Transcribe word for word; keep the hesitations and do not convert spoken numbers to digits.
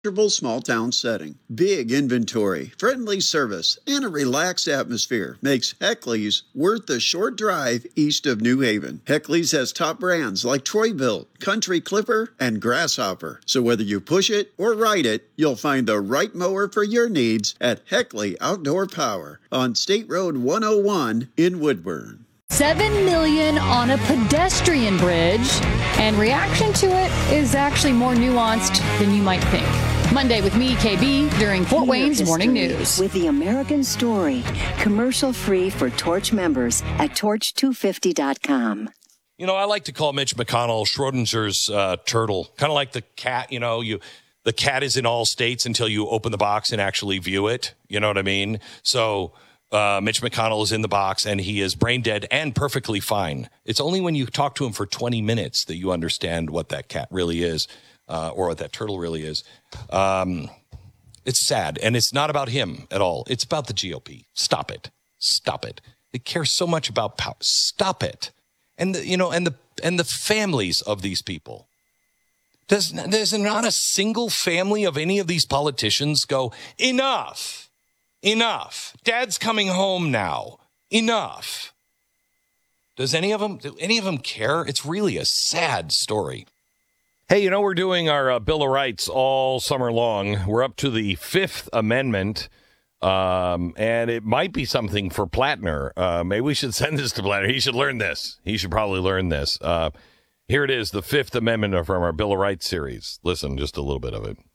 small town setting. Big inventory, friendly service, and a relaxed atmosphere makes Heckley's worth the short drive east of New Haven. Heckley's has top brands like Troy-Bilt, Country Clipper, and Grasshopper. So whether you push it or ride it, you'll find the right mower for your needs at Heckley Outdoor Power on State Road one oh one in Woodburn. Seven million on a pedestrian bridge, and reaction to it is actually more nuanced than you might think. Monday with me, K B, during Fort Wayne's Morning News. With the American Story, commercial free for Torch members at torch two fifty dot com. You know, I like to call Mitch McConnell Schrodinger's uh, turtle, kind of like the cat. You know, you the cat is in all states until you open the box and actually view it. You know what I mean? So uh, Mitch McConnell is in the box and he is brain dead and perfectly fine. It's only when you talk to him for twenty minutes that you understand what that cat really is. Uh, or what that turtle really is. Um, it's sad, and it's not about him at all. It's about the G O P. Stop it. Stop it. They care so much about power. Stop it. And the, you know, and the and the families of these people. Does there's not a single family of any of these politicians go, enough, enough. Dad's coming home now. Enough. Does any of them? Do any of them care? It's really a sad story. Hey, you know, we're doing our uh, Bill of Rights all summer long. We're up to the Fifth Amendment, um, and it might be something for Plattner. Uh, maybe we should send this to Plattner. He should learn this. He should probably learn this. Uh, here it is, the Fifth Amendment from our Bill of Rights series. Listen, just a little bit of it.